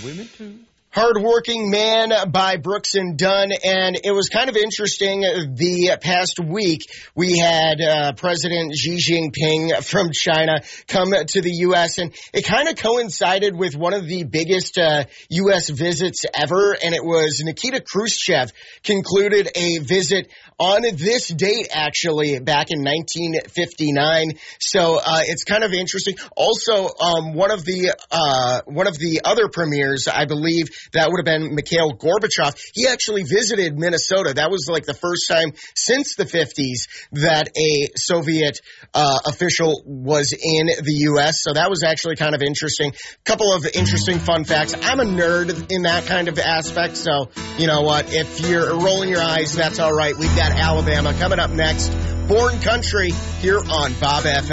women too. Hardworking Man by Brooks and Dunn, and it was kind of interesting. The past week, we had President Xi Jinping from China come to the U.S., and it kind of coincided with one of the biggest U.S. visits ever, and it was Nikita Khrushchev concluded a visit on this date, actually, back in 1959. So it's kind of interesting. Also, one of the other premiers, I believe, that would have been Mikhail Gorbachev. He actually visited Minnesota. That was like the first time since the 50s that a Soviet official was in the U.S. So that was actually kind of interesting. Couple of interesting fun facts. I'm a nerd in that kind of aspect. So you know what? If you're rolling your eyes, that's all right. We've got Alabama coming up next. Born Country here on Bob FM.